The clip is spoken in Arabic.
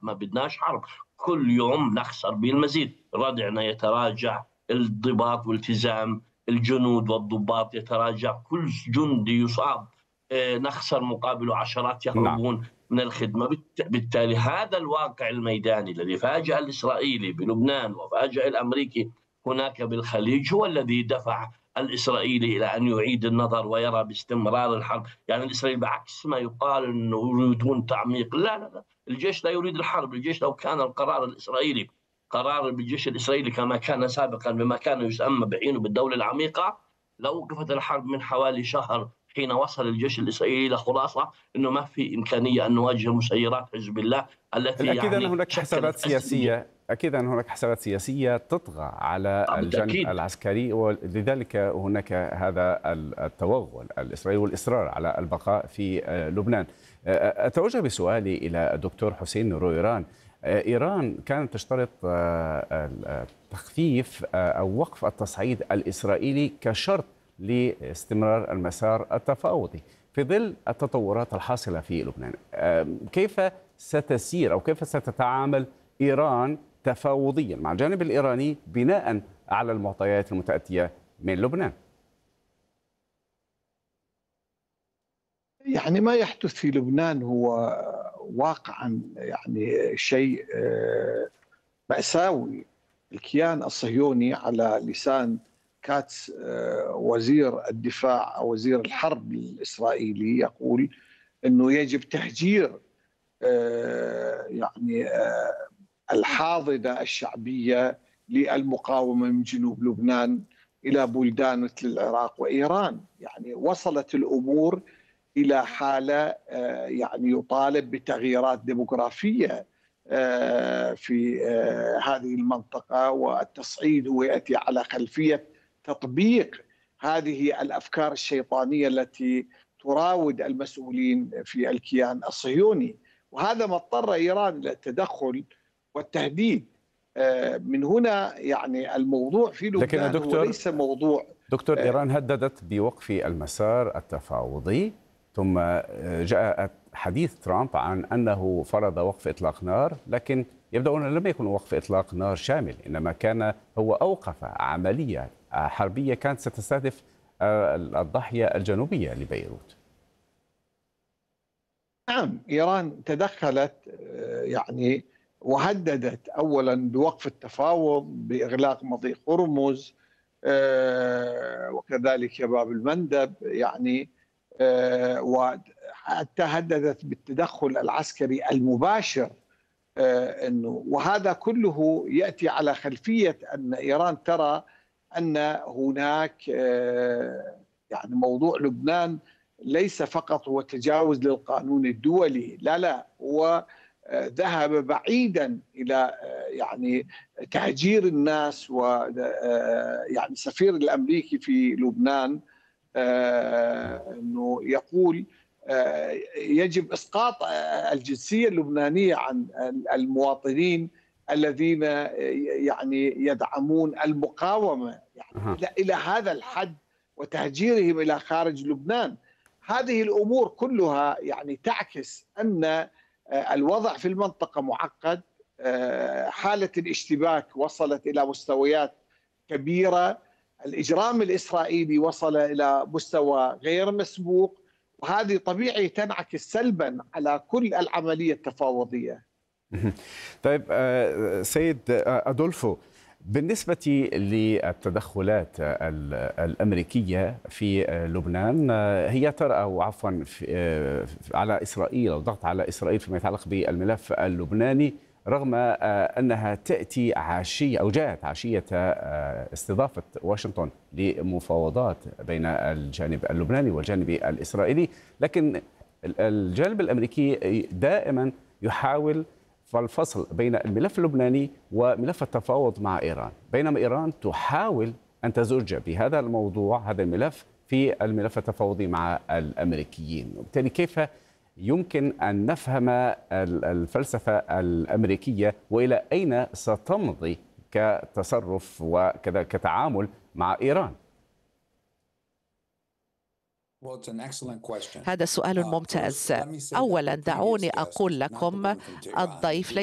ما بدناش حرب. كل يوم نخسر بالمزيد، ردعنا يتراجع، الضباط والتزام الجنود والضباط يتراجع، كل جندي يصاب نخسر مقابله عشرات نعم. يهربون من الخدمة. بالتالي هذا الواقع الميداني الذي فاجأ الإسرائيلي بلبنان وفاجأ الأمريكي هناك بالخليج هو الذي دفع الإسرائيلي إلى أن يعيد النظر ويرى باستمرار الحرب. يعني الإسرائيلي بعكس ما يقال أنه يريدون تعميق، لا لا لا، الجيش لا يريد الحرب. الجيش لو كان القرار الإسرائيلي قرار بالجيش الإسرائيلي كما كان سابقا بما كان يسمى بعينه بالدولة العميقة، لوقفت الحرب من حوالي شهر، حين وصل الجيش الإسرائيلي إلى خلاصة أنه ما في إمكانية أن نواجه مسيرات حزب الله التي الأكيد أن يعني هناك حسابات شكلت أزمة. سياسية، أكيد أن هناك حسابات سياسية تطغى على الجانب بالتأكيد. العسكري، ولذلك هناك هذا التوغل الإسرائيلي والإصرار على البقاء في لبنان. أتوجه بسؤالي إلى الدكتور حسين رويران. إيران كانت تشترط تخفيف أو وقف التصعيد الإسرائيلي كشرط لاستمرار المسار التفاوضي في ظل التطورات الحاصلة في لبنان. كيف ستسير أو كيف ستتعامل إيران تفاوضيا مع الجانب الإيراني بناء على المعطيات المتأتية من لبنان؟ يعني ما يحدث في لبنان هو واقعا يعني شيء مأساوي. الكيان الصهيوني على لسان كاتس وزير الدفاع أو وزير الحرب الإسرائيلي يقول أنه يجب تهجير يعني الحاضنة الشعبية للمقاومة من جنوب لبنان إلى بلدان مثل العراق وإيران. يعني وصلت الأمور إلى حالة يعني يطالب بتغييرات ديموغرافية في هذه المنطقة، والتصعيد هو يأتي على خلفية تطبيق هذه الأفكار الشيطانية التي تراود المسؤولين في الكيان الصهيوني، وهذا ما اضطر إيران إلى التدخل والتهديد. من هنا يعني الموضوع في لكن لبنان هو ليس موضوع دكتور إيران هددت بوقف المسار التفاوضي، ثم جاء حديث ترامب عن أنه فرض وقف إطلاق نار، لكن يبدو أنه لم يكن وقف إطلاق نار شامل، إنما كان هو أوقف عملية حربية كانت ستستهدف الضاحية الجنوبية لبيروت. نعم، إيران تدخلت يعني وهددت أولا بوقف التفاوض، بإغلاق مضيق هرمز وكذلك باب المندب، يعني وحتى هددت بالتدخل العسكري المباشر. انه وهذا كله ياتي على خلفيه ان ايران ترى ان هناك يعني موضوع لبنان ليس فقط هو تجاوز للقانون الدولي، لا لا، هو ذهب بعيدا الى يعني تهجير الناس. و يعني السفير الامريكي في لبنان انه يقول يجب اسقاط الجنسيه اللبنانيه عن المواطنين الذين يعني يدعمون المقاومه، يعني الى هذا الحد، وتهجيرهم الى خارج لبنان. هذه الامور كلها يعني تعكس ان الوضع في المنطقه معقد. حاله الاشتباك وصلت الى مستويات كبيره، الإجرام الإسرائيلي وصل إلى مستوى غير مسبوق، وهذه طبيعي تنعكس سلبا على كل العملية التفاوضية. طيب سيد أدولفو، بالنسبة للتدخلات الأمريكية في لبنان، هي ترى أو عفوا على إسرائيل أو ضغط على إسرائيل فيما يتعلق بالملف اللبناني، رغم أنها تأتي عشية أو جاءت عشية استضافة واشنطن لمفاوضات بين الجانب اللبناني والجانب الإسرائيلي، لكن الجانب الأمريكي دائما يحاول الفصل بين الملف اللبناني وملف التفاوض مع إيران، بينما إيران تحاول أن تزج بهذا الموضوع هذا الملف في الملف التفاوضي مع الأمريكيين. وبالتالي كيف يمكن أن نفهم الفلسفة الأمريكية وإلى أين ستمضي كتصرف وكذا كتعامل مع إيران؟ هذا سؤال ممتاز. أولا دعوني أقول لكم الضيف